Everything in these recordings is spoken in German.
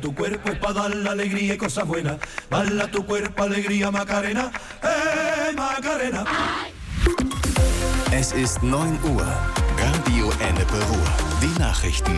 tu cuerpo es para dar la alegría y cosas buenas. Baila tu cuerpo, alegría, Macarena, Macarena. Es ist 9 Uhr. Radio Ennepe Ruhr. Die Nachrichten.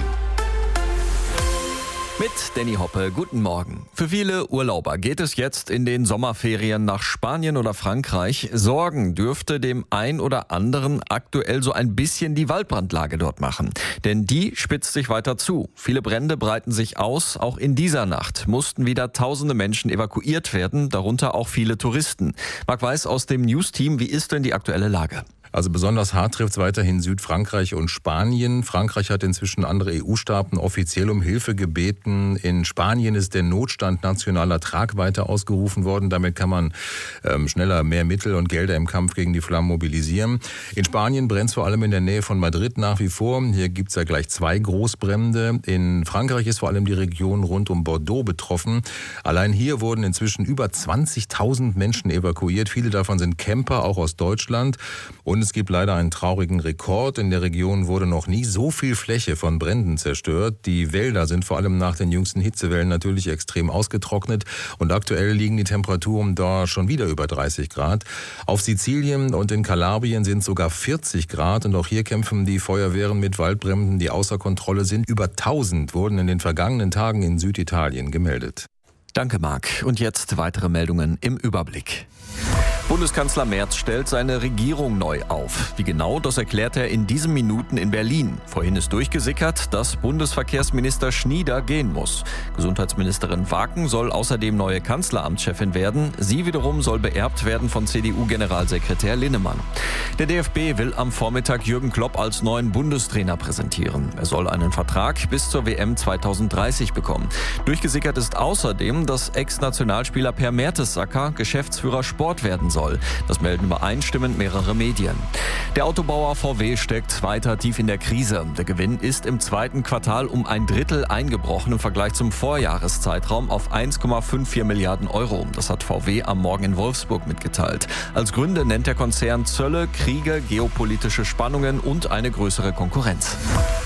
Mit Danny Hoppe, guten Morgen. Für viele Urlauber geht es jetzt in den Sommerferien nach Spanien oder Frankreich. Sorgen dürfte dem ein oder anderen aktuell so ein bisschen die Waldbrandlage dort machen. Denn die spitzt sich weiter zu. Viele Brände breiten sich aus. Auch in dieser Nacht mussten wieder tausende Menschen evakuiert werden, darunter auch viele Touristen. Marc Weiß aus dem News-Team, wie ist denn die aktuelle Lage? Also besonders hart trifft es weiterhin Südfrankreich und Spanien. Frankreich hat inzwischen andere EU-Staaten offiziell um Hilfe gebeten. In Spanien ist der Notstand nationaler Tragweite ausgerufen worden. Damit kann man schneller mehr Mittel und Gelder im Kampf gegen die Flammen mobilisieren. In Spanien brennt es vor allem in der Nähe von Madrid nach wie vor. Hier gibt es ja gleich 2 Großbrände. In Frankreich ist vor allem die Region rund um Bordeaux betroffen. Allein hier wurden inzwischen über 20.000 Menschen evakuiert. Viele davon sind Camper, auch aus Deutschland. Und es gibt leider einen traurigen Rekord. In der Region wurde noch nie so viel Fläche von Bränden zerstört. Die Wälder sind vor allem nach den jüngsten Hitzewellen natürlich extrem ausgetrocknet. Und aktuell liegen die Temperaturen da schon wieder über 30 Grad. Auf Sizilien und in Kalabrien sind sogar 40 Grad. Und auch hier kämpfen die Feuerwehren mit Waldbränden, die außer Kontrolle sind. Über 1000 wurden in den vergangenen Tagen in Süditalien gemeldet. Danke, Marc. Und jetzt weitere Meldungen im Überblick. Bundeskanzler Merz stellt seine Regierung neu auf. Wie genau, das erklärt er in diesen Minuten in Berlin. Vorhin ist durchgesickert, dass Bundesverkehrsminister Schnieder gehen muss. Gesundheitsministerin Waken soll außerdem neue Kanzleramtschefin werden. Sie wiederum soll beerbt werden von CDU-Generalsekretär Linnemann. Der DFB will am Vormittag Jürgen Klopp als neuen Bundestrainer präsentieren. Er soll einen Vertrag bis zur WM 2030 bekommen. Durchgesickert ist außerdem, dass Ex-Nationalspieler Per Mertesacker Geschäftsführer Sport werden soll. Das melden übereinstimmend mehrere Medien. Der Autobauer VW steckt weiter tief in der Krise. Der Gewinn ist im zweiten Quartal um 1/3 eingebrochen im Vergleich zum Vorjahreszeitraum auf 1,54 Milliarden Euro. Das hat VW am Morgen in Wolfsburg mitgeteilt. Als Gründe nennt der Konzern Zölle, Kriege, geopolitische Spannungen und eine größere Konkurrenz.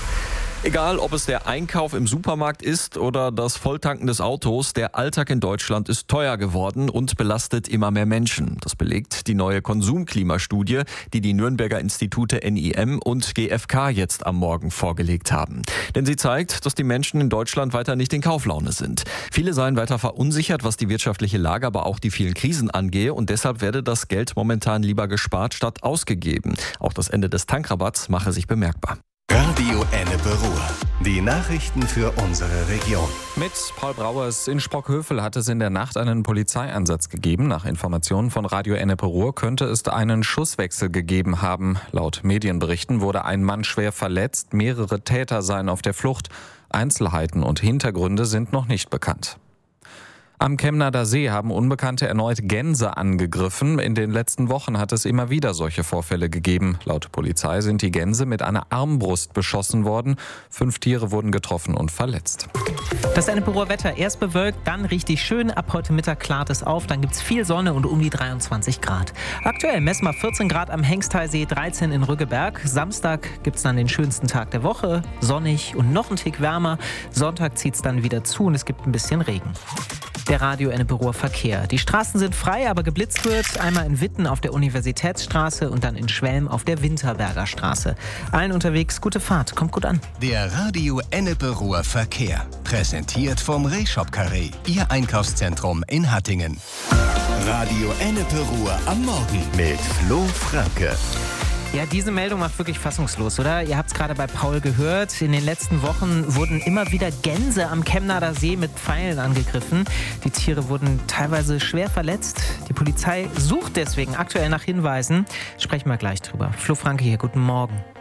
Egal, ob es der Einkauf im Supermarkt ist oder das Volltanken des Autos, der Alltag in Deutschland ist teuer geworden und belastet immer mehr Menschen. Das belegt die neue Konsumklimastudie, die die Nürnberger Institute NIM und GfK jetzt am Morgen vorgelegt haben. Denn sie zeigt, dass die Menschen in Deutschland weiter nicht in Kauflaune sind. Viele seien weiter verunsichert, was die wirtschaftliche Lage, aber auch die vielen Krisen angehe, und deshalb werde das Geld momentan lieber gespart statt ausgegeben. Auch das Ende des Tankrabatts mache sich bemerkbar. Radio Ennepe Ruhr. Die Nachrichten für unsere Region. Mit Paul Brauers. In Sprockhövel hat es in der Nacht einen Polizeieinsatz gegeben. Nach Informationen von Radio Ennepe Ruhr könnte es einen Schusswechsel gegeben haben. Laut Medienberichten wurde ein Mann schwer verletzt. Mehrere Täter seien auf der Flucht. Einzelheiten und Hintergründe sind noch nicht bekannt. Am Kemnader See haben Unbekannte erneut Gänse angegriffen. In den letzten Wochen hat es immer wieder solche Vorfälle gegeben. Laut Polizei sind die Gänse mit einer Armbrust beschossen worden. 5 Tiere wurden getroffen und verletzt. Das Ennepe Ruhr Wetter, erst bewölkt, dann richtig schön. Ab heute Mittag klart es auf, dann gibt es viel Sonne und um die 23 Grad. Aktuell messen wir 14 Grad am Hengsttalsee, 13 in Rüggeberg. Samstag gibt es dann den schönsten Tag der Woche, sonnig und noch ein Tick wärmer. Sonntag zieht es dann wieder zu und es gibt ein bisschen Regen. Der Radio Ennepe Ruhr Verkehr. Die Straßen sind frei, aber geblitzt wird. Einmal in Witten auf der Universitätsstraße und dann in Schwelm auf der Winterberger Straße. Allen unterwegs gute Fahrt, kommt gut an. Der Radio Ennepe Ruhr Verkehr. Präsentiert vom Rehshop Carré, Ihr Einkaufszentrum in Hattingen. Radio Ennepe Ruhr am Morgen mit Flo Franke. Ja, diese Meldung macht wirklich fassungslos, oder? Ihr habt es gerade bei Paul gehört. In den letzten Wochen wurden immer wieder Gänse am Kemnader See mit Pfeilen angegriffen. Die Tiere wurden teilweise schwer verletzt. Die Polizei sucht deswegen aktuell nach Hinweisen. Sprechen wir gleich drüber. Flo Franke hier, guten Morgen.